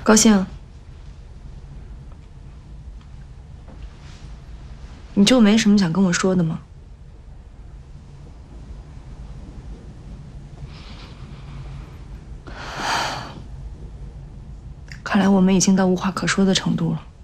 高兴？你就没什么想跟我说的吗？看来我们已经到无话可说的程度了。